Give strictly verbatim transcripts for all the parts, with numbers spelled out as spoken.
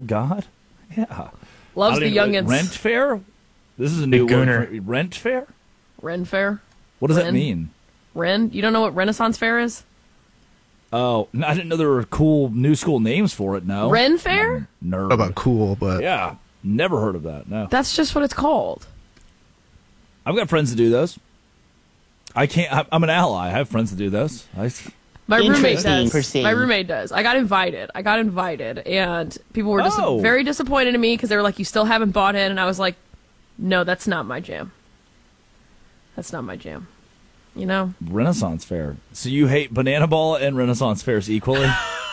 God? Yeah. Loves the youngins. Rent fair? This is a new Gooner. word. Rent fair? Ren fair. What does Ren? that mean? Ren? You don't know what Renaissance fair is? Oh, I didn't know there were cool new school names for it, no. Ren fair? Nerd. Not about cool, but Yeah. Never heard of that, no. That's just what it's called. I've got friends that do those. I can't, I- I'm an ally. I have friends that do those. I, My roommate Interesting. does. My roommate does. I got invited. I got invited, and people were just Oh. very disappointed in me because they were like, "You still haven't bought in," and I was like, "No, that's not my jam. That's not my jam." You know. Renaissance fair. So you hate Banana Ball and Renaissance fairs equally?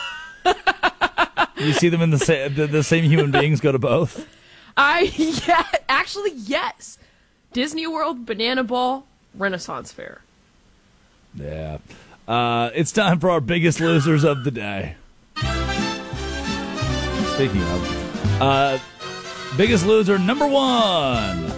You see them in the, sa- the the same human beings go to both? I yeah, actually yes. Disney World, Banana Ball, Renaissance Fair. Yeah. Uh, it's time for our biggest losers of the day. Speaking of, uh, biggest loser number one,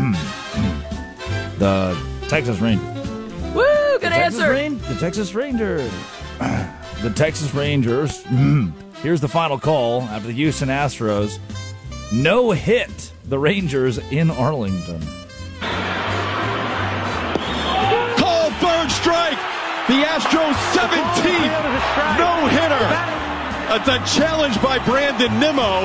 the Texas Rangers. Woo! Good Texas answer. Ran- the Texas Rangers. The Texas Rangers. Here's the final call after the Houston Astros no hit the Rangers in Arlington. Call third strike. The Astros seventeenth no-hitter. It's a challenge by Brandon Nimmo.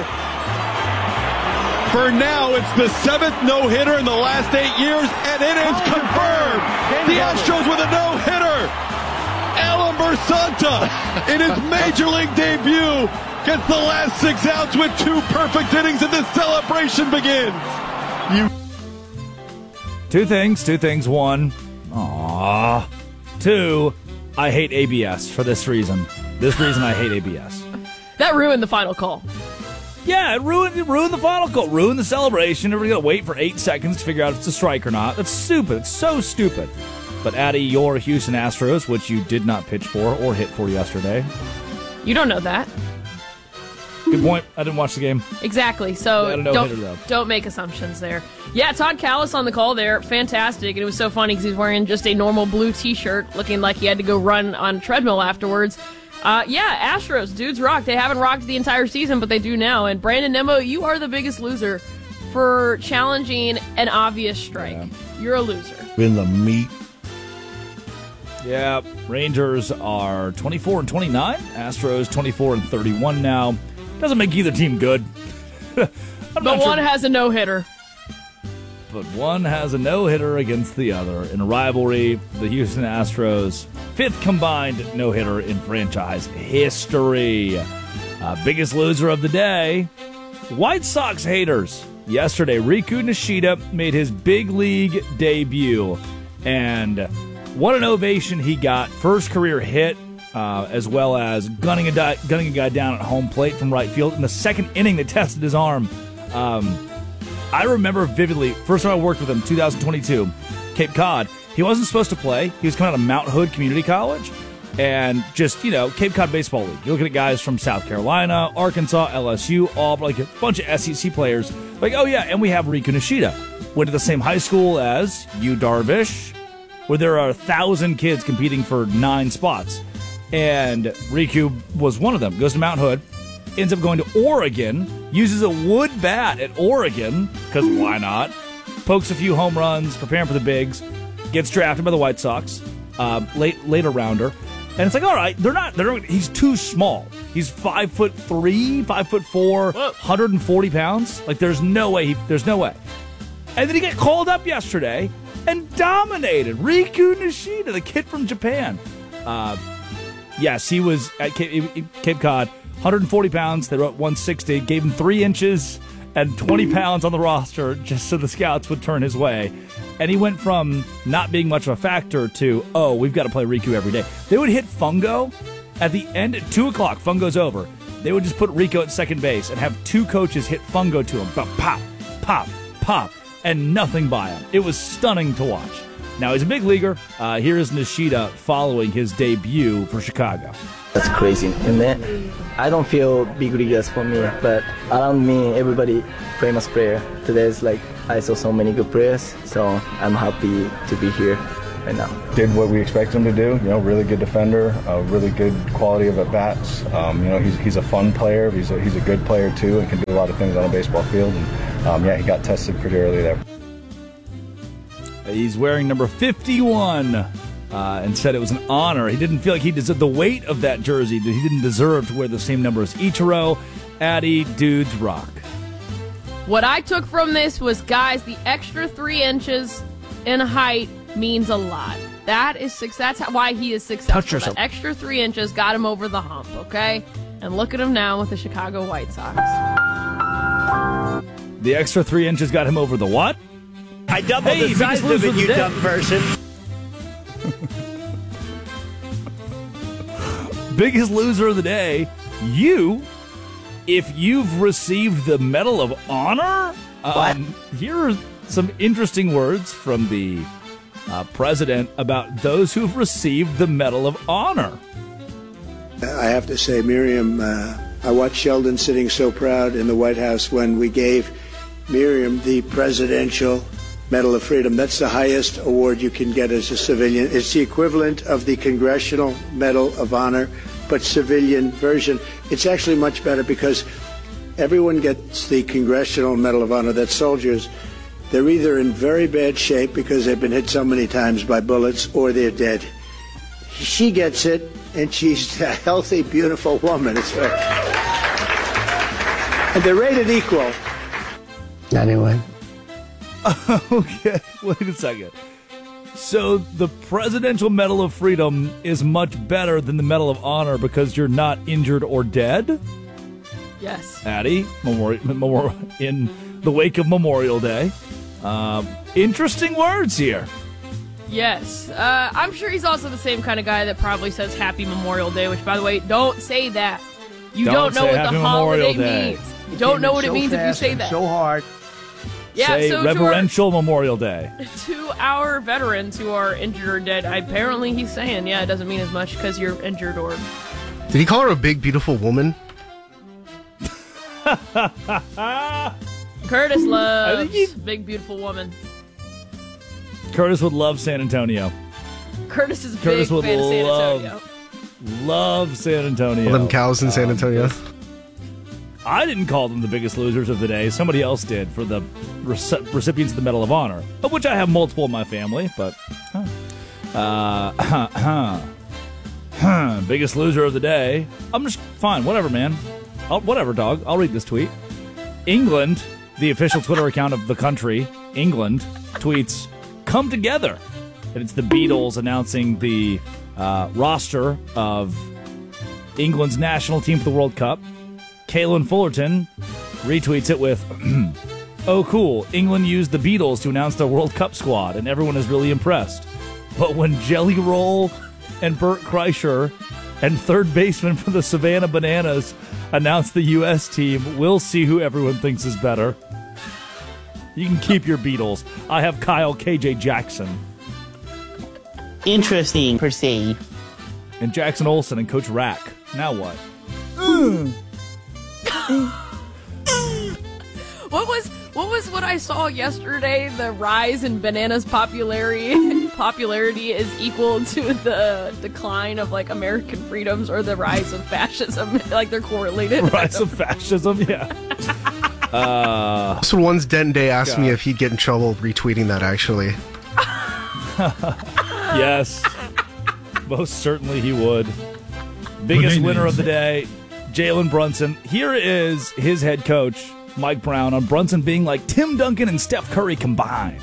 For now, it's the seventh no-hitter in the last eight years, and it is confirmed. The Astros with a no-hitter. Alan Bersanta, in his major league debut, gets the last six outs with two perfect innings, and the celebration begins. You. Two things, two things. One, aww. Two, I hate A B S for this reason. This reason I hate A B S. That ruined the final call. Yeah, it ruined, it ruined the final call, ruined the celebration. Everybody got to wait for eight seconds to figure out if it's a strike or not. That's stupid. It's so stupid. But Addie, your Houston Astros, which you did not pitch for or hit for yesterday. You don't know that. Good point. I didn't watch the game. Exactly. So They had a no-hitter, though. don't, don't make assumptions there. Yeah, Todd Callis on the call there. Fantastic. And it was so funny because he's wearing just a normal blue T-shirt, looking like he had to go run on a treadmill afterwards. Uh, yeah, Astros, dudes rock. They haven't rocked the entire season, but they do now. And Brandon Nimmo, you are the biggest loser for challenging an obvious strike. Yeah. You're a loser. in the meat. Yeah, Rangers are twenty-four and twenty-nine. Astros twenty-four and thirty-one now. Doesn't make either team good. I'm But not one sure- has a no-hitter. But one has a no-hitter against the other. In a rivalry, the Houston Astros, fifth combined no-hitter in franchise history. Uh, biggest loser of the day, White Sox haters. Yesterday, Riku Nishida made his big league debut. And what an ovation he got. First career hit, uh, as well as gunning a, di- gunning a guy down at home plate from right field. In the second inning, they tested his arm. Um... I remember vividly, first time I worked with him, two thousand twenty-two, Cape Cod. He wasn't supposed to play. He was coming out of Mount Hood Community College. And just, you know, Cape Cod Baseball League. You're looking at guys from South Carolina, Arkansas, L S U, all like a bunch of S E C players. Like, oh yeah, and we have Riku Nishida. Went to the same high school as Yu Darvish, where there are a thousand kids competing for nine spots. And Riku was one of them. Goes to Mount Hood. Ends up going to Oregon, uses a wood bat at Oregon, because why not? Pokes a few home runs, preparing for the bigs, gets drafted by the White Sox, uh, late later rounder, and it's like, all right, they're not. They're he's too small. He's five foot three, five foot four, Whoa. one hundred forty pounds. Like there's no way. He, there's no way. And then he got called up yesterday and dominated Riku Nishida, the kid from Japan. Uh, yes, he was at Cape, Cape Cod. one hundred forty pounds, they wrote one sixty, gave him three inches and twenty pounds on the roster just so the scouts would turn his way. And he went from not being much of a factor to, oh, we've got to play Riku every day. They would hit Fungo at the end at two o'clock, Fungo's over. They would just put Rico at second base and have two coaches hit Fungo to him. But pop, pop, pop, and nothing by him. It was stunning to watch. Now, he's a big leaguer. Uh, here is Nishida following his debut for Chicago. That's crazy. And then I don't feel big leaguers for me, but around me, everybody famous player. Today's like I saw so many good players, so I'm happy to be here. right now. Did what we expected him to do. You know, really good defender, a really good quality of at bats. Um, you know, he's he's a fun player. He's a, he's a good player too, and can do a lot of things on a baseball field. And um, yeah, he got tested pretty early there. He's wearing number fifty-one, uh, and said it was an honor. He didn't feel like he deserved the weight of that jersey. That he didn't deserve to wear the same number as Ichiro. Addy, dudes rock. What I took from this was, guys, the extra three inches in height means a lot. That is six. That's how, why he is successful. Touch yourself. That extra three inches got him over the hump. Okay, and look at him now with the Chicago White Sox. The extra three inches got him over the what? I doubled Hey, the size biggest of loser it, of you the dumb person. Biggest loser of the day, you. If you've received the Medal of Honor, um, here are some interesting words from the uh, president about those who've received the Medal of Honor. I have to say, Miriam, uh, I watched Sheldon sitting so proud in the White House when we gave Miriam the Presidential Medal of Freedom. That's the highest award you can get as a civilian. It's the equivalent of the Congressional Medal of Honor, but civilian version. It's actually much better because everyone gets the Congressional Medal of Honor. That's soldiers. They're either in very bad shape because they've been hit so many times by bullets, or they're dead. She gets it, and she's a healthy, beautiful woman. It's very... And they're rated equal. Anyway. Okay, wait a second. So the Presidential Medal of Freedom is much better than the Medal of Honor because you're not injured or dead? Yes. Addy, memorial, memorial, in the wake of Memorial Day. Um, interesting words here. Yes. Uh, I'm sure he's also the same kind of guy that probably says Happy Memorial Day, which, by the way, don't say that. You Don't don't, know say what Happy the Memorial holiday Day. means. You don't know what it means if you say that. So hard. Yeah, Say so to our- reverential Memorial Day. To our veterans who are injured or dead, apparently he's saying, yeah, it doesn't mean as much because you're injured or... Did he call her a big, beautiful woman? Curtis loves I think he- big, beautiful woman. Curtis would love San Antonio. Curtis is a Curtis big would fan of San love- Antonio. Love San Antonio. All them cows in San Um, Antonio. I didn't call them the biggest losers of the day. Somebody else did for the rec- recipients of the Medal of Honor, of which I have multiple in my family, but... Huh. Uh, huh, huh, huh. Biggest loser of the day. I'm just... Fine, whatever, man. I'll, whatever, dog. I'll read this tweet. England, the official Twitter account of the country, England, tweets, "Come together." And it's the Beatles announcing the uh, roster of England's national team for the World Cup. Kaylin Fullerton retweets it with, "Oh, cool. England used the Beatles to announce their World Cup squad, and everyone is really impressed. But when Jelly Roll and Bert Kreischer and third baseman for the Savannah Bananas announced the U S team, we'll see who everyone thinks is better." You can keep your Beatles. I have Kyle K J Jackson. Interesting, proceed. And Jackson Olsen and Coach Rack. Now what? What was what was what I saw yesterday? The rise in Bananas' popularity popularity is equal to the decline of like American freedoms or the rise of fascism. Like they're correlated. Rise of fascism, yeah. Uh, So once Den Day asked me God. if he'd get in trouble retweeting that, actually. yes. Most certainly he would. Biggest winner of the day, Jalen Brunson. Here is his head coach, Mike Brown, on Brunson being like Tim Duncan and Steph Curry combined.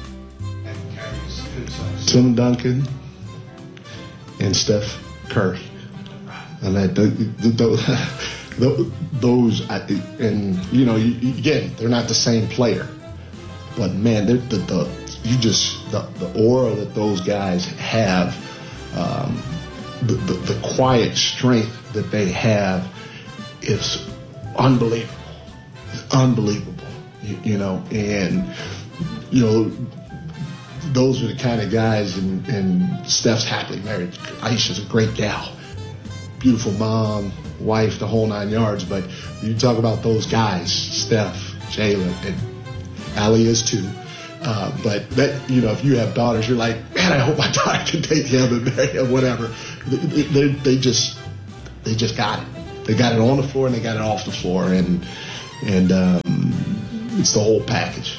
Tim Duncan and Steph Curry. And that the, the, the, those, and you know, you, again, they're not the same player, but man, they're the, the you just the, the aura that those guys have, um, the, the the quiet strength that they have is unbelievable. It's unbelievable, you, you know, and you know. Those are the kind of guys, and, and Steph's happily married. Aisha's a great gal, beautiful mom, wife, the whole nine yards. But when you talk about those guys, Steph, Jalen, and Allie is too, Uh, but that, you know, if you have daughters, you're like, man, I hope my daughter can date him and marry him, whatever. They, they, they just, they just got it. They got it on the floor and they got it off the floor, and and um, it's the whole package.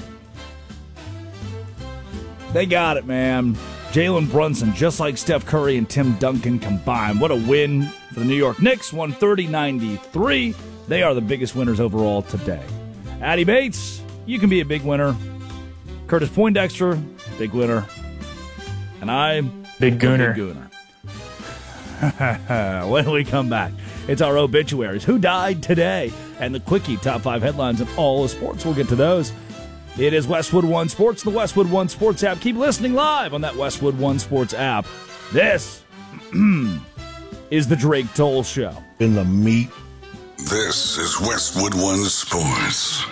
They got it, man. Jalen Brunson, just like Steph Curry and Tim Duncan combined. What a win for the New York Knicks, one thirty to ninety-three. They are the biggest winners overall today. Addie Bates, you can be a big winner. Curtis Poindexter, big winner. And I, big gooner. Big gooner. When we come back, it's our obituaries. Who died today? And the quickie top five headlines in all of sports. We'll get to those. It is Westwood One Sports, the Westwood One Sports app. Keep listening live on that Westwood One Sports app. This is the Drake Toll Show. In the meat. This is Westwood One Sports.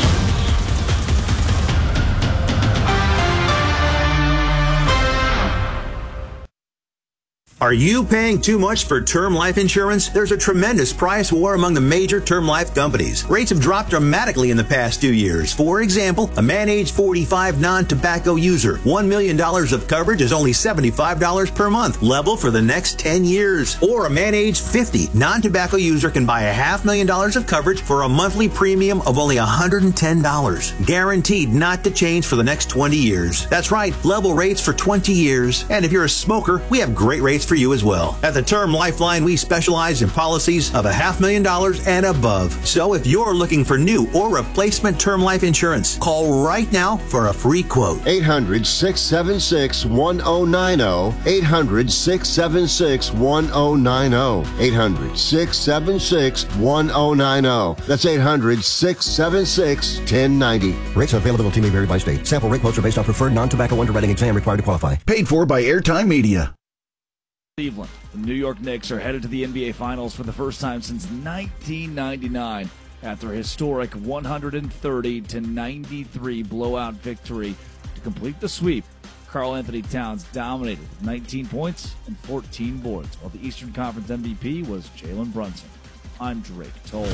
Are you paying too much for term life insurance? There's a tremendous price war among the major term life companies. Rates have dropped dramatically in the past two years. For example, a man age forty-five non-tobacco user, one million dollars of coverage is only seventy-five dollars per month, level for the next ten years. Or a man age fifty non-tobacco user can buy a half million dollars of coverage for a monthly premium of only one hundred ten dollars. Guaranteed not to change for the next twenty years. That's right, level rates for twenty years. And if you're a smoker, we have great rates for you as well. At the Term Lifeline, we specialize in policies of a half million dollars and above. So if you're looking for new or replacement term life insurance, call right now for a free quote. eight hundred, six seven six, one zero nine zero. eight hundred, six seven six, one zero nine zero. eight hundred, six seven six, one zero nine zero. That's eight hundred, six seven six, one zero nine zero. Rates and availability may vary by state. Sample rate quotes are based on preferred non-tobacco underwriting exam required to qualify. Paid for by Airtime Media. Cleveland, the New York Knicks are headed to the N B A Finals for the first time since nineteen ninety-nine after a historic one thirty to ninety-three blowout victory. To complete the sweep, Karl Anthony Towns dominated with nineteen points and fourteen boards, while the Eastern Conference M V P was Jalen Brunson. I'm Drake Toll.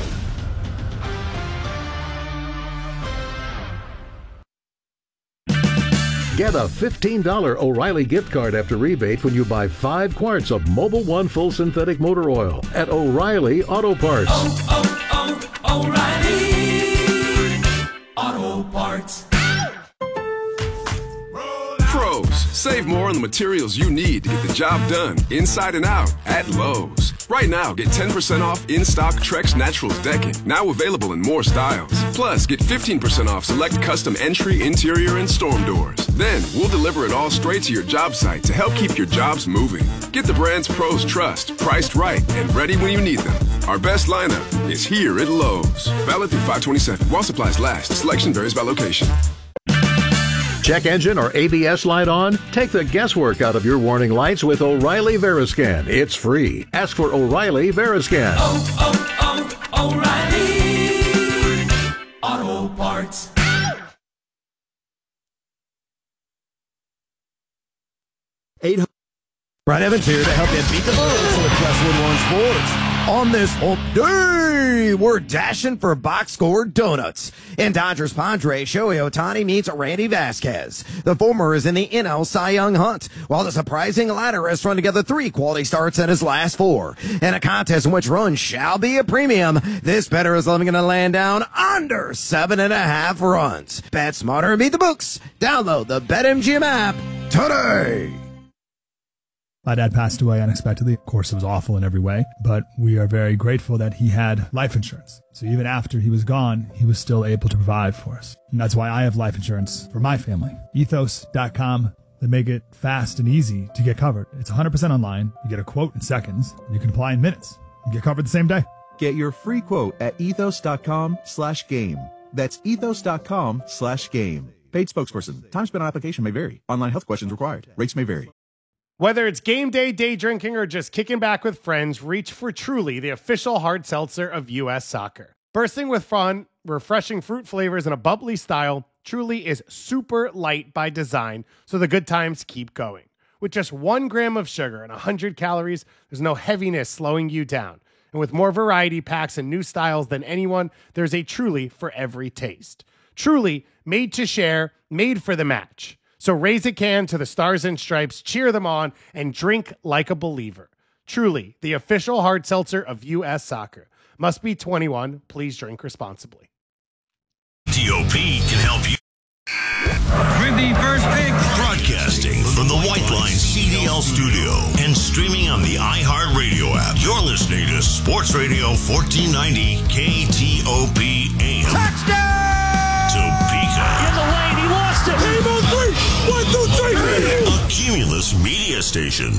Get a fifteen dollars O'Reilly gift card after rebate when you buy five quarts of Mobil One Full Synthetic Motor Oil at O'Reilly Auto Parts. Oh, oh, oh, O'Reilly Auto Parts. Pros, save more on the materials you need to get the job done inside and out at Lowe's. Right now, get ten percent off in-stock Trex Naturals decking, now available in more styles. Plus, get fifteen percent off select custom entry, interior, and storm doors. Then, we'll deliver it all straight to your job site to help keep your jobs moving. Get the brands pros trust, priced right, and ready when you need them. Our best lineup is here at Lowe's. Valid through five twenty-seven. While supplies last. Selection varies by location. Check engine or A B S light on? Take the guesswork out of your warning lights with O'Reilly Veriscan. It's free. Ask for O'Reilly Veriscan. Oh, oh, oh, O'Reilly Auto Parts. eight hundred Brian Evans here to help you beat the Bulls with Westwood One Sports. On this hump day, we're dashing for box score donuts. In Dodgers Padres, Shohei Ohtani meets Randy Vasquez. The former is in the N L Cy Young hunt, while the surprising latter has thrown together three quality starts in his last four. In a contest in which runs shall be a premium, this bettor is going to land down under seven and a half runs. Bet smarter and beat the books. Download the BetMGM app today. My dad passed away unexpectedly. Of course, it was awful in every way, but we are very grateful that he had life insurance. So even after he was gone, he was still able to provide for us. And that's why I have life insurance for my family. ethos dot com. They make it fast and easy to get covered. It's one hundred percent online. You get a quote in seconds, and you can apply in minutes. You get covered the same day. Get your free quote at ethos dot com slash game. That's ethos dot com slash game. Paid spokesperson. Time spent on application may vary. Online health questions required. Rates may vary. Whether it's game day, day drinking, or just kicking back with friends, reach for Truly, the official hard seltzer of U S Soccer. Bursting with fun, refreshing fruit flavors, and a bubbly style, Truly is super light by design, so the good times keep going. With just one gram of sugar and one hundred calories, there's no heaviness slowing you down. And with more variety packs and new styles than anyone, there's a Truly for every taste. Truly, made to share, made for the match. So raise a can to the Stars and Stripes, cheer them on, and drink like a believer. Truly, the official hard seltzer of U S Soccer. Must be twenty-one. Please drink responsibly. T O P can help you. With the first pick. Broadcasting from the White Line C D L studio and streaming on the iHeartRadio app. You're listening to Sports Radio fourteen ninety K T O P A M. Touchdown! Topeka. In the lane, he lost it. Game on three. One, two, three. A Cumulus media station.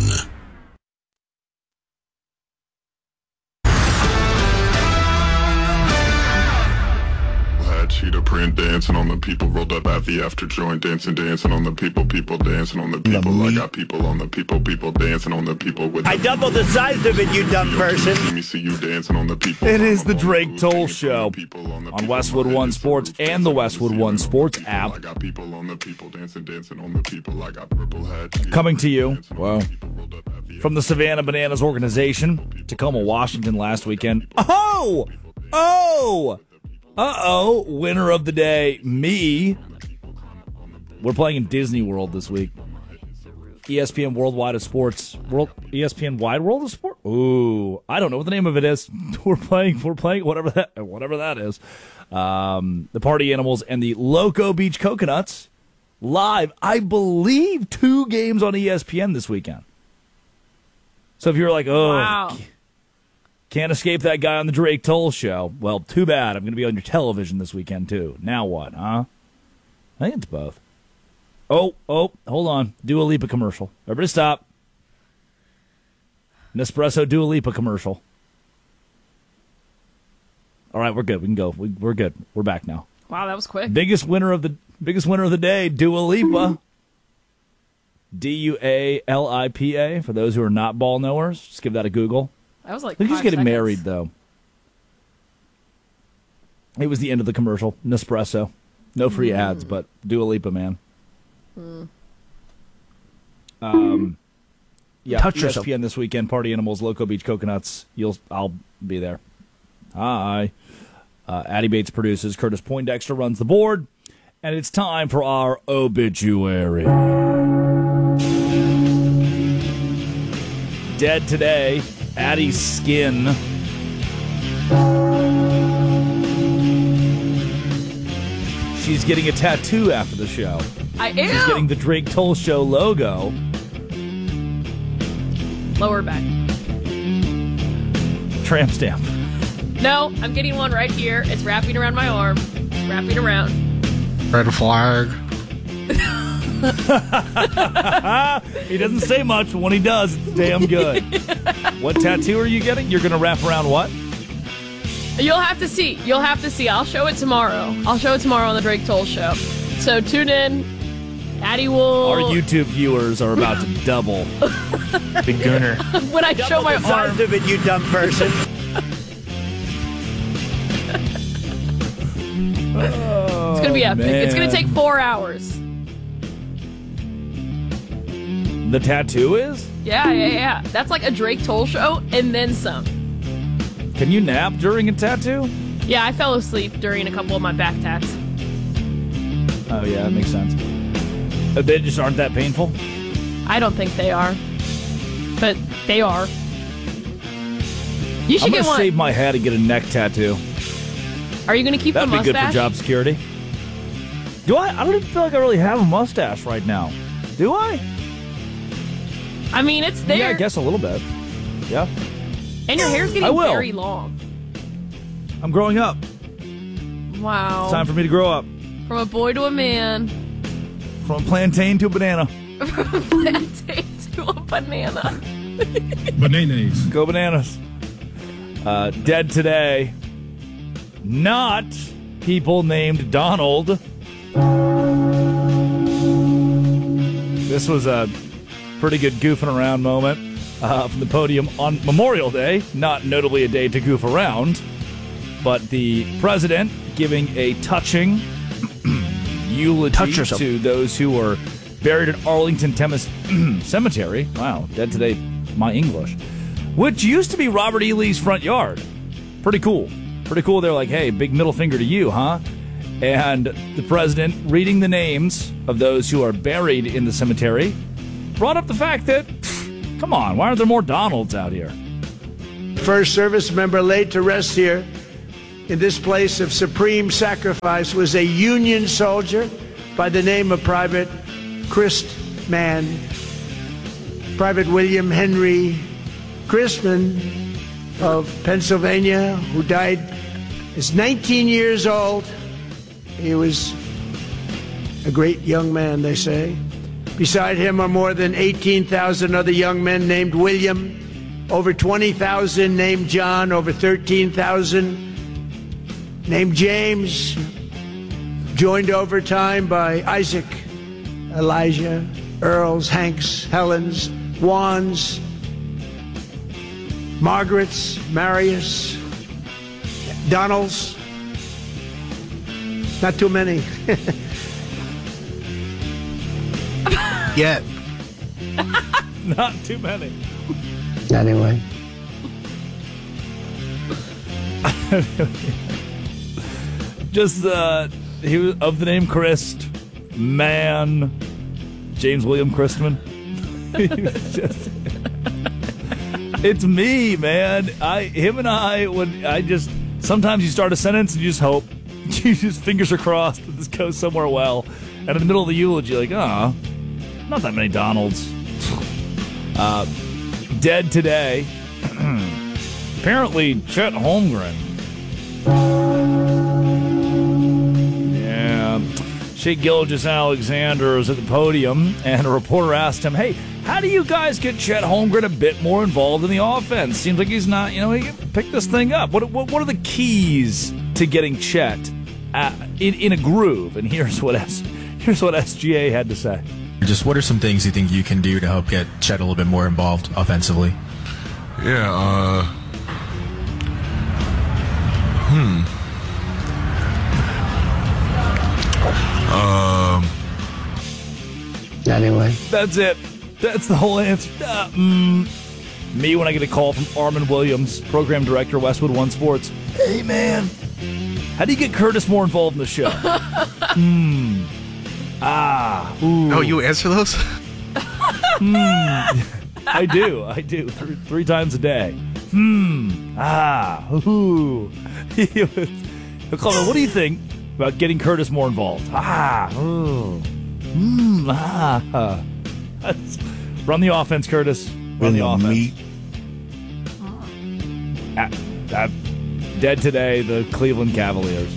Cheetah print dancing on the people, rolled up at the after joint, dancing, dancing on the people, people dancing on the people. I got people on the people, people dancing on the people. With I doubled the size of it, you dumb person. Let me see you dancing on the people. It is the Drake Toll Show on Westwood One Sports and the Westwood One Sports app. I got people on the people dancing, dancing on the people. I got purple hats. Coming to you, wow, from the Savannah Bananas organization, Tacoma, Washington, last weekend. Oh, oh. Uh-oh, winner of the day, me. We're playing in Disney World this week. E S P N Worldwide of Sports. World E S P N Wide World of Sport? Ooh, I don't know what the name of it is. We're playing, we're playing whatever that whatever that is. Um, the Party Animals and the Loco Beach Coconuts live, I believe, two games on E S P N this weekend. So if you're like, oh, wow. Can't escape that guy on the Drake Toll Show. Well, too bad. I'm going to be on your television this weekend, too. Now what, huh? I think it's both. Oh, oh, hold on. Dua Lipa commercial. Everybody stop. Nespresso Dua Lipa commercial. All right, we're good. We can go. We, we're good. We're back now. Wow, that was quick. Biggest winner of the biggest winner of the day, Dua Lipa. D U A L I P A, for those who are not ball knowers. Just give that a Google. That was like I think he's five getting seconds. married, though. It was the end of the commercial. Nespresso. No free Mm. ads, but Dua Lipa, man. Mm. Um, yeah, Touch E S yourself. P N this weekend, Party Animals, Loco Beach Coconuts. You'll, I'll be there. Hi. Uh, Addie Bates produces. Curtis Poindexter runs the board. And it's time for our obituary. Dead today, Addie's skin. She's getting a tattoo after the show. I She's am. getting the Drake Toll Show logo. Lower back. Tramp stamp. No, I'm getting one right here. It's wrapping around my arm. Wrapping around. Red flag. He doesn't say much, but when he does, it's damn good. What tattoo are you getting? You're going to wrap around what? You'll have to see. You'll have to see. I'll show it tomorrow. I'll show it tomorrow on the Drake Toll Show. So tune in. Addie will. Our YouTube viewers are about to double. Big Gooner. when I show my the size arm. of it, you dumb person. It's gonna be epic. It's gonna take four hours. The tattoo is? Yeah, yeah, yeah. That's like a Drake Toll Show and then some. Can you nap during a tattoo? Yeah, I fell asleep during a couple of my back tats. Oh, yeah, that makes sense. Uh, They just aren't that painful? I don't think they are, but they are. You should I'm get going to one. shave my head and get a neck tattoo. Are you going to keep That'd the be good mustache? for job security. Do I? I don't even feel like I really have a mustache right now. Do I? I mean, it's there. Yeah, I guess a little bit. Yeah. And your hair's I getting will. very long. I'm growing up. Wow. It's time for me to grow up. From a boy to a man. From a plantain to a banana. From a plantain to a banana. Bananas. Go bananas. Uh, dead today. Not people named Donald. This was a pretty good goofing around moment uh, from the podium on Memorial Day. Not notably a day to goof around, but the president giving a touching eulogy Touch yourself. to those who were buried at Arlington Temis Cemetery. Wow, dead today, my English. Which used to be Robert E. Lee's front yard. Pretty cool. Pretty cool. They're like, hey, big middle finger to you, huh? And the president, reading the names of those who are buried in the cemetery, brought up the fact that, pff, come on, why aren't there more Donalds out here? First service member laid to rest here in this place of supreme sacrifice was a Union soldier by the name of Private Christman. Private William Henry Christman of Pennsylvania, who died as nineteen years old. He was a great young man, they say. Beside him are more than eighteen thousand other young men named William, over twenty thousand named John, over thirteen thousand named James, joined over time by Isaac, Elijah, Earls, Hanks, Helens, Wands, Margarets, Marius, Donalds. Not too many. Yet. Not too many. Anyway. Just uh, he was of the name Christ, man, James William Christman. just, it's me, man. I, him and I, when I just sometimes you start a sentence and you just hope, you just fingers are crossed that this goes somewhere well, and in the middle of the eulogy, like, oh, not that many Donalds. Uh, dead today. Apparently, Chet Holmgren. Yeah. Shea Gilgeous-Alexander was at the podium, and a reporter asked him, hey, how do you guys get Chet Holmgren a bit more involved in the offense? Seems like he's not, you know, he can pick this thing up. What, what, what are the keys to getting Chet uh, in, in a groove? And here's what, S, here's what S G A had to say. Just what are some things you think you can do to help get Chet a little bit more involved offensively? Yeah, uh... Hmm. Um... Anyway. That's it. That's the whole answer. Uh, mm, me when I get a call from Armin Williams, program director, Westwood One Sports. Hey, man, how do you get Curtis more involved in the show? Hmm. Ah. Ooh. Oh, you answer those? Hmm. I do. I do. Three, three times a day. Hmm. Ah. Ooh. He'll call me, what do you think about getting Curtis more involved? Ah. Ooh. Hmm. Ah. Run the offense, Curtis. Run the offense. Meat. Ah, ah, dead today, the Cleveland Cavaliers.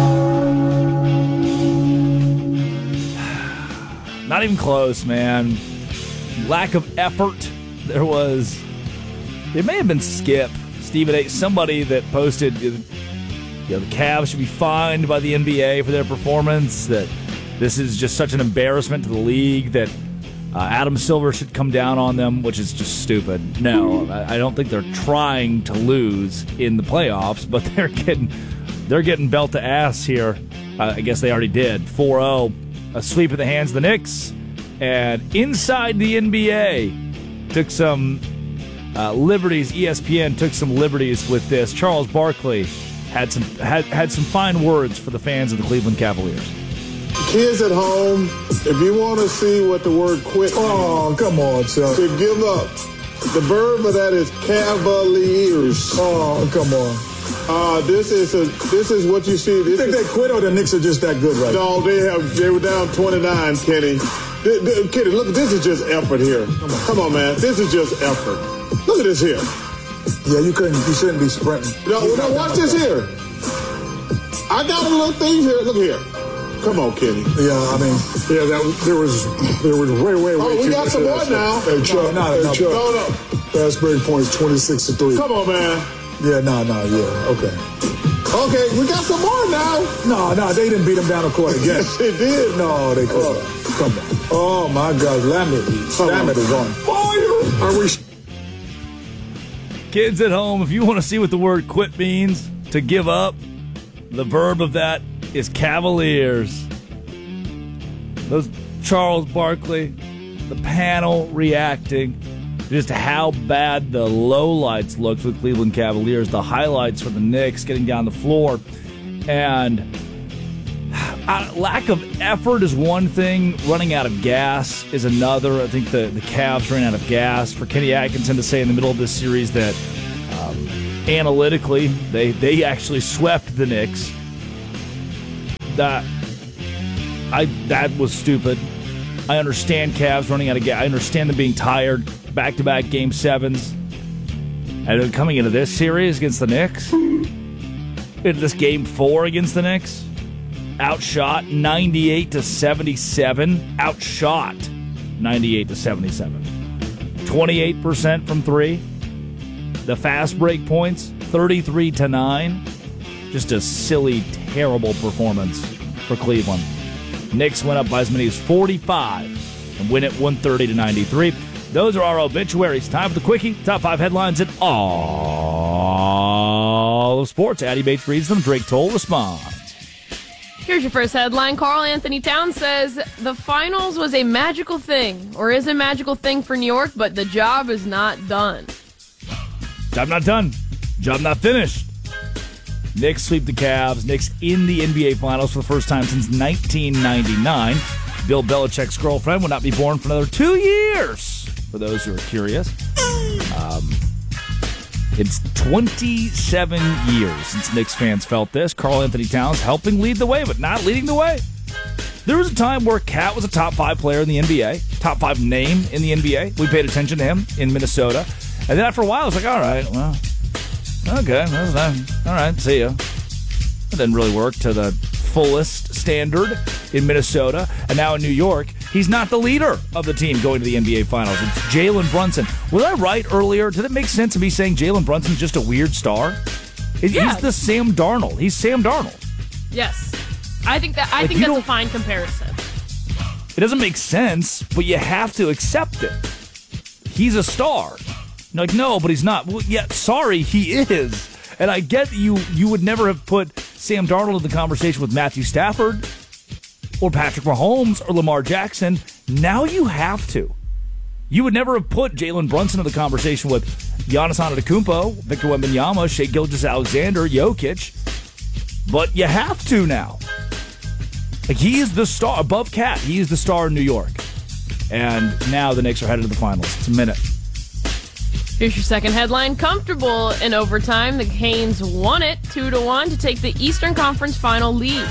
Not even close, man. Lack of effort. There was. It may have been Skip, Stephen A. Somebody that posted, you know, the Cavs should be fined by the N B A for their performance. That this is just such an embarrassment to the league. That uh, Adam Silver should come down on them, which is just stupid. No, I, I don't think they're trying to lose in the playoffs, but they're getting they're getting belt to ass here. Uh, I guess they already did. four oh. A sweep of the hands of the Knicks, and inside the N B A took some uh, liberties. E S P N took some liberties with this. Charles Barkley had some had, had some fine words for the fans of the Cleveland Cavaliers. Kids at home, if you want to see what the word quit means, oh, come on, Chuck. To give up. The verb of that is Cavaliers. Oh, come on. Uh, this is a, this is what you see. This you think is, they quit or the Knicks are just that good right now? No, they have they were down twenty-nine, Kenny. They, they, Kenny, look, this is just effort here. Come on. Come on, man. This is just effort. Look at this here. Yeah, you couldn't. You shouldn't be sprinting. No, no, watch this here. I got a little thing here. Look here. Come on, Kenny. Yeah, I mean, yeah, that there was there was way, way, way. Oh, we got some more now. Hey, Chuck, no, no, hey, no, Chuck. no, no. Fast break points twenty-six to three. Come on, man. Yeah, no, no, yeah, okay. Okay, we got some more now. No, no, they didn't beat them down the court again. Yes, they did. No, they couldn't. Oh. Come on. Oh, my God, Lambert. Lambert is on fire. Are we... Kids at home, if you want to see what the word quit means, to give up, the verb of that is Cavaliers. Those Charles Barkley, the panel reacting. Just how bad the lowlights looked for the Cleveland Cavaliers, the highlights for the Knicks getting down the floor. And Uh, lack of effort is one thing. Running out of gas is another. I think the, the Cavs ran out of gas. For Kenny Atkinson to say in the middle of this series that um, analytically they, they actually swept the Knicks, that I that was stupid. I understand Cavs running out of gas. I understand them being tired. Back-to-back game sevens. And then coming into this series against the Knicks, into this game four against the Knicks, outshot ninety-eight to seventy-seven. Outshot ninety-eight to seventy-seven. twenty-eight percent from three. The fast break points, thirty-three to nine. Just a silly, terrible performance for Cleveland. Knicks went up by as many as forty-five and win it one thirty to ninety-three. Those are our obituaries. Time for the Quickie. Top five headlines in all of sports. Addie Bates reads them. Drake Toll responds. Here's your first headline. Karl Anthony Towns says the finals was a magical thing, or is a magical thing for New York, but the job is not done. Job not done. Job not finished. Knicks sweep the Cavs. Knicks in the N B A Finals for the first time since nineteen ninety-nine. Bill Belichick's girlfriend will not be born for another two years, for those who are curious. Um, it's twenty-seven years since Knicks fans felt this. Karl Anthony Towns helping lead the way, but not leading the way. There was a time where Cat was a top five player in the N B A, top five name in the N B A. We paid attention to him in Minnesota. And then after a while, it's like, all right, well, okay, that's fine. All right, see ya. It didn't really work to the fullest standard in Minnesota. And now in New York, he's not the leader of the team going to the N B A Finals. It's Jalen Brunson. Was I right earlier? Did it make sense to me saying Jalen Brunson's just a weird star? He's Yeah. the Sam Darnold. He's Sam Darnold. Yes. I think that I Like, think you that's a don't- fine comparison. It doesn't make sense, but you have to accept it. He's a star. You're like, no, but he's not. Well, yeah, sorry, he is. And I get that you you would never have put Sam Darnold in the conversation with Matthew Stafford or Patrick Mahomes or Lamar Jackson. Now you have to. You would never have put Jalen Brunson in the conversation with Giannis Antetokounmpo, Victor Wembanyama, Shai Gilgeous-Alexander, Jokic. But you have to now. Like, he is the star. Above Cat, he is the star in New York. And now the Knicks are headed to the finals. It's a minute. Here's your second headline. Comfortable in overtime. The Canes won it two to one to take the Eastern Conference final lead.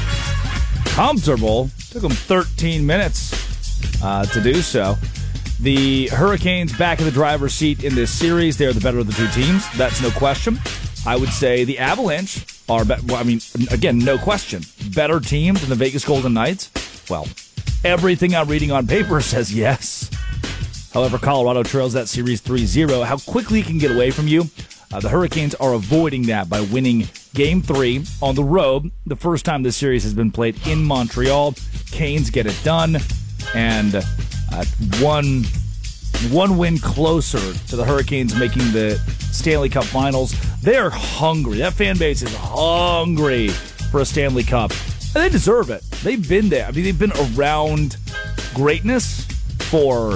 Comfortable. Took them thirteen minutes uh, to do so. The Hurricanes back in the driver's seat in this series. They're the better of the two teams. That's no question. I would say the Avalanche are, be- well, I mean, again, no question. Better team than the Vegas Golden Knights? Well, everything I'm reading on paper says yes. However, Colorado trails that series three zero. How quickly it can get away from you, uh, the Hurricanes are avoiding that by winning Game three on the road. The first time this series has been played in Montreal. Canes get it done, and uh, one, one win closer to the Hurricanes making the Stanley Cup Finals. They're hungry. That fan base is hungry for a Stanley Cup, and they deserve it. They've been there. I mean, they've been around greatness for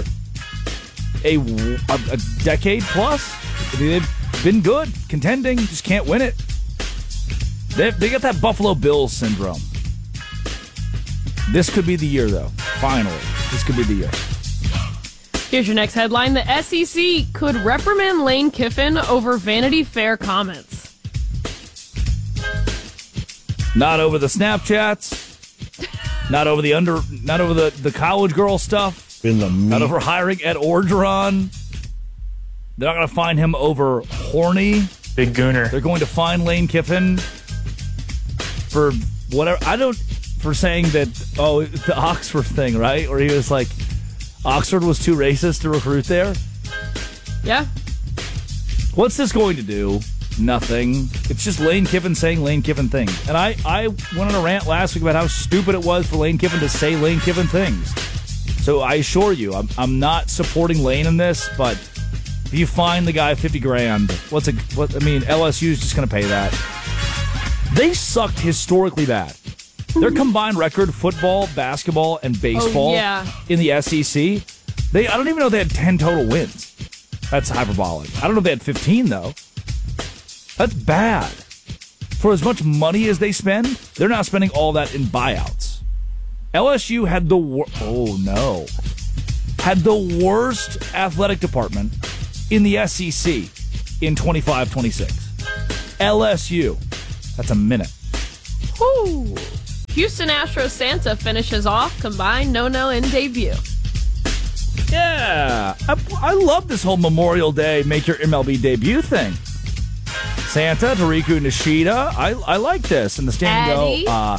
A, a, a decade plus. I mean, they've been good, contending, just can't win it. They, they got that Buffalo Bills syndrome. This could be the year, though. Finally, this could be the year. Here's your next headline. The S E C could reprimand Lane Kiffin over Vanity Fair comments. Not over the Snapchats. Not over the under. Not over the, the college girl stuff. In the meat. Not over hiring Ed Orgeron. They're not going to fine him over horny. Big gooner. They're going to fine Lane Kiffin for whatever. I don't. For saying that, oh, the Oxford thing, right? Where he was like, Oxford was too racist to recruit there. Yeah. What's this going to do? Nothing. It's just Lane Kiffin saying Lane Kiffin things. And I, I went on a rant last week about how stupid it was for Lane Kiffin to say Lane Kiffin things. So I assure you, I'm, I'm not supporting Lane in this, but if you fine the guy fifty grand, what's a, what, I mean, L S U's just going to pay that. They sucked historically bad. Their combined record, football, basketball, and baseball Oh, yeah. in the S E C, they I don't even know if they had ten total wins. That's hyperbolic. I don't know if they had fifteen, though. That's bad. for as much money as they spend, they're not spending all that in buyouts. L S U had the wor- oh no, had the worst athletic department in the S E C in twenty-five twenty-six. L S U. That's a minute. Woo. Houston Astros Santa finishes off combined no-no in debut. Yeah, I, I love this whole Memorial Day make your M L B debut thing. Santa, Tariku Nishida, I I like this. And the stand Addy. go, uh,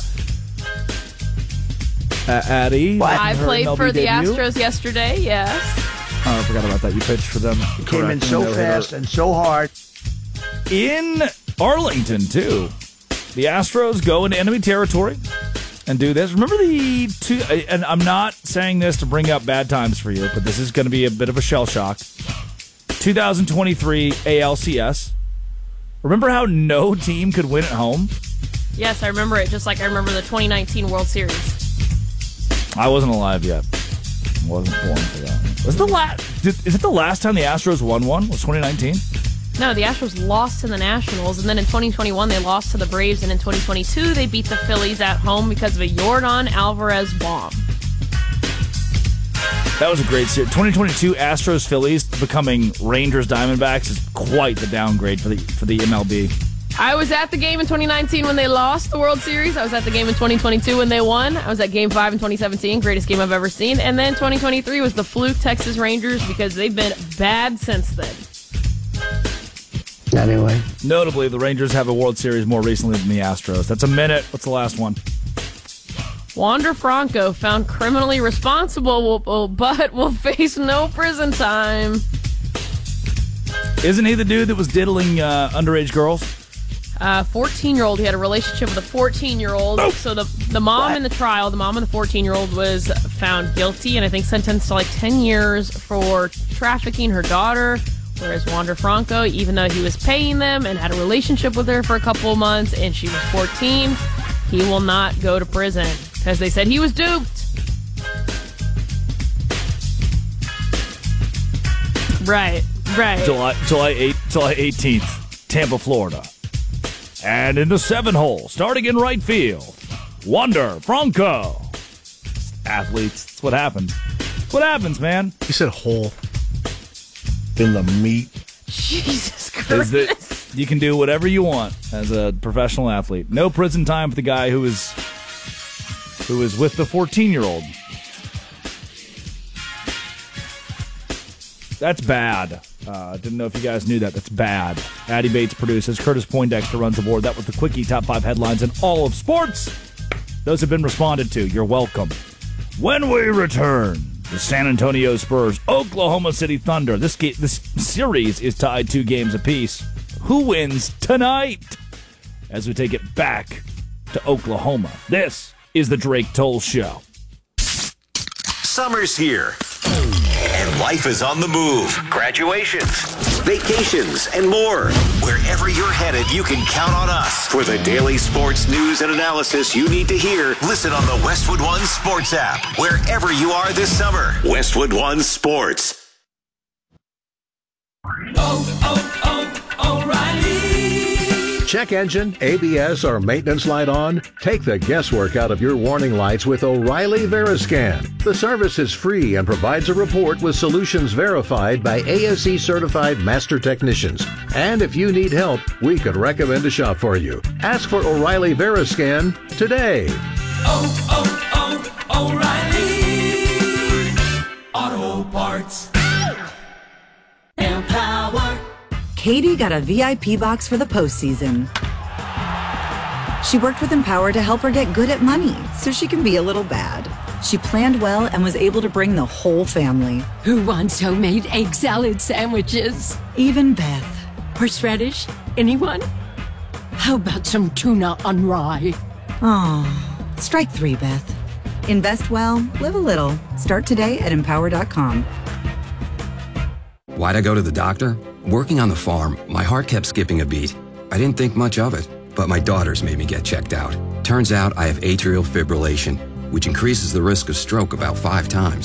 uh, Addy. I her played M L B for the debut. Astros yesterday, yes. Oh, I forgot about that. You pitched for them. He came in Correct. so No-hitter. fast and so hard. In Arlington, too. The Astros go into enemy territory and do this. Remember the two, and I'm not saying this to bring up bad times for you, but this is going to be a bit of a shell shock. twenty twenty-three A L C S. Remember how no team could win at home? Yes, I remember it, just like I remember the twenty nineteen World Series. I wasn't alive yet. I wasn't born for that. Was the last? Is it the last time the Astros won one? Was twenty nineteen? No, the Astros lost to the Nationals, and then in twenty twenty-one they lost to the Braves, and in twenty twenty-two they beat the Phillies at home because of a Yordan Alvarez bomb. That was a great series. twenty twenty-two Astros Phillies becoming Rangers Diamondbacks is quite the downgrade for the for the M L B. I was at the game in twenty nineteen when they lost the World Series. I was at the game in twenty twenty-two when they won. I was at Game five in twenty seventeen, greatest game I've ever seen. And then twenty twenty-three was the fluke Texas Rangers because they've been bad since then. Anyway. Notably, the Rangers have a World Series more recently than the Astros. That's a minute. What's the last one? Wander Franco found criminally responsible, but will face no prison time. Isn't he the dude that was diddling uh, underage girls? Uh, fourteen-year-old. He had a relationship with a fourteen-year-old. Oh. So the the mom what? in the trial, the mom of the fourteen-year-old was found guilty and I think sentenced to like ten years for trafficking her daughter. Whereas Wander Franco, even though he was paying them and had a relationship with her for a couple of months and she was fourteen, he will not go to prison because they said he was duped. Right, right. July July eighth, July eighteenth, Tampa, Florida. And in the seven hole, starting in right field, Wander Franco. Athletes, that's what happens. That's what happens, man. You said hole. In the meat. Jesus Christ. Is that you can do whatever you want as a professional athlete. No prison time for the guy who was who was with the fourteen-year-old. That's bad. Uh, didn't know if you guys knew that. That's bad. Addy Bates produces. Curtis Poindexter runs the board. That was the Quickie Top five headlines in all of sports. Those have been responded to. You're welcome. When we return, the San Antonio Spurs, Oklahoma City Thunder. This ga- this series is tied two games apiece. Who wins tonight? As we take it back to Oklahoma. This is the Drake Toll Show. Summer's here, and life is on the move. Graduations, vacations, and more. Wherever you're headed, you can count on us. For the daily sports news and analysis you need to hear, listen on the Westwood One Sports app. Wherever you are this summer, Westwood One Sports. Oh, oh, oh, O'Reilly. Check engine, A B S, or maintenance light on? Take the guesswork out of your warning lights with O'Reilly Veriscan. The service is free and provides a report with solutions verified by A S E certified master technicians. And if you need help, we could recommend a shop for you. Ask for O'Reilly Veriscan today. Oh, oh, oh, O'Reilly Auto Parts. Empower. Katie got a V I P box for the postseason. She worked with Empower to help her get good at money so she can be a little bad. She planned well and was able to bring the whole family. Who wants homemade egg salad sandwiches? Even Beth. Horseradish? Anyone? How about some tuna on rye? Oh, strike three, Beth. Invest well, live a little. Start today at empower dot com. Why'd I go to the doctor? Working on the farm, my heart kept skipping a beat. I didn't think much of it, but my daughters made me get checked out. Turns out I have atrial fibrillation, which increases the risk of stroke about five times.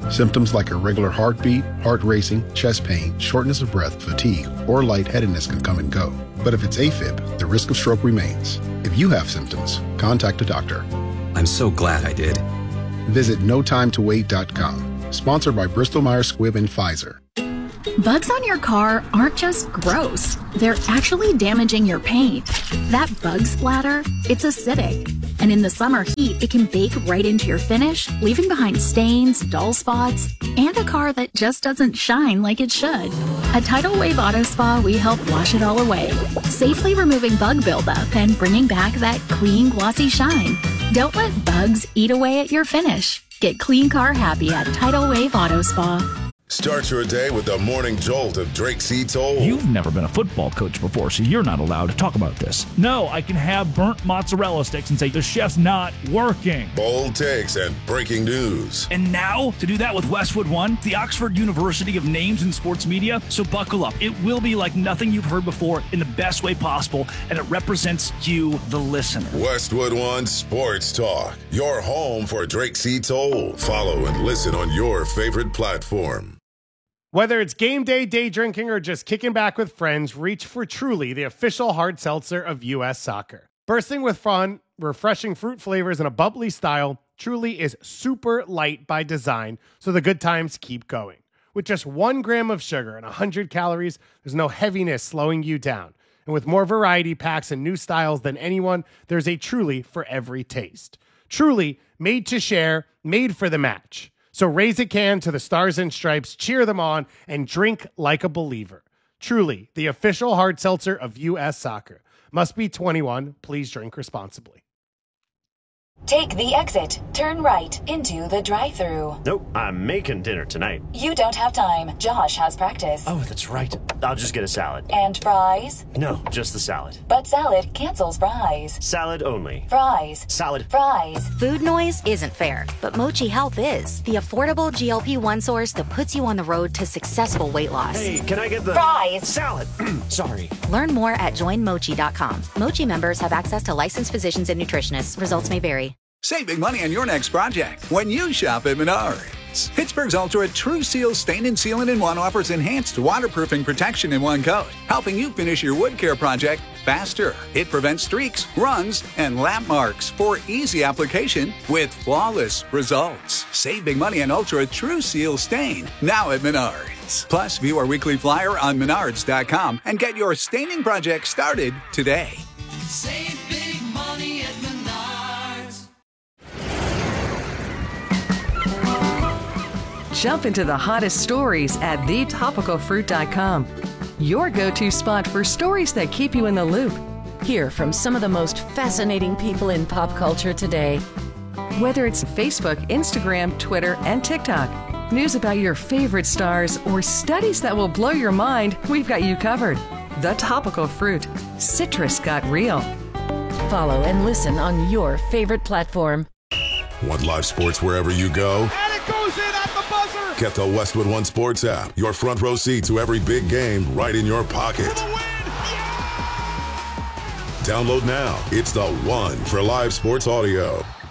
Symptoms like irregular heartbeat, heart racing, chest pain, shortness of breath, fatigue, or lightheadedness can come and go. But if it's AFib, the risk of stroke remains. If you have symptoms, contact a doctor. I'm so glad I did. Visit no time to wait dot com. Sponsored by Bristol Myers Squibb and Pfizer. Bugs on your car aren't just gross. They're actually damaging your paint. That bug splatter, it's acidic. And in the summer heat, it can bake right into your finish, leaving behind stains, dull spots, and a car that just doesn't shine like it should. At Tidal Wave Auto Spa, we help wash it all away, safely removing bug buildup and bringing back that clean, glossy shine. Don't let bugs eat away at your finish. Get clean car happy at Tidal Wave Auto Spa. Start your day with the morning jolt of Drake C. Toll. You've never been a football coach before, so you're not allowed to talk about this. No, I can have burnt mozzarella sticks and say the chef's not working. Bold takes and breaking news. And now, to do that with Westwood One, the Oxford University of Names in Sports Media. So buckle up. It will be like nothing you've heard before in the best way possible, and it represents you, the listener. Westwood One Sports Talk, your home for Drake C. Toll. Follow and listen on your favorite platform. Whether it's game day, day drinking, or just kicking back with friends, reach for Truly, the official hard seltzer of U S Soccer. Bursting with fun, refreshing fruit flavors, and a bubbly style, Truly is super light by design, so the good times keep going. With just one gram of sugar and one hundred calories, there's no heaviness slowing you down. And with more variety packs and new styles than anyone, there's a Truly for every taste. Truly, made to share, made for the match. So raise a can to the Stars and Stripes, cheer them on, and drink like a believer. Truly, the official hard seltzer of U S Soccer. Must be twenty-one. Please drink responsibly. Take the exit, turn right into the drive-thru. Nope, I'm making dinner tonight. You don't have time. Josh has practice. Oh, that's right. I'll just get a salad. And fries? No, just the salad. But salad cancels fries. Salad only. Fries. Salad. Fries. Food noise isn't fair, but Mochi Health is. The affordable G L P one source that puts you on the road to successful weight loss. Hey, can I get the... Fries. Salad. Sorry. Learn more at join mochi dot com. Mochi members have access to licensed physicians and nutritionists. Results may vary. Save big money on your next project when you shop at Menards. Pittsburgh's Ultra True Seal Stain and Sealant in One offers enhanced waterproofing protection in one coat, helping you finish your wood care project faster. It prevents streaks, runs, and lap marks for easy application with flawless results. Save big money on Ultra True Seal Stain now at Menards. Plus, view our weekly flyer on menards dot com and get your staining project started today. Save big money at Menards. Jump into the hottest stories at the topical fruit dot com. Your go-to spot for stories that keep you in the loop. Hear from some of the most fascinating people in pop culture today. Whether it's Facebook, Instagram, Twitter, and TikTok, news about your favorite stars, or studies that will blow your mind, we've got you covered. The Topical Fruit. Citrus got real. Follow and listen on your favorite platform. Want live sports wherever you go? And it goes in at the buzzer! Get the Westwood One Sports app. Your front row seat to every big game right in your pocket. Yeah! Download now. It's the one for live sports audio.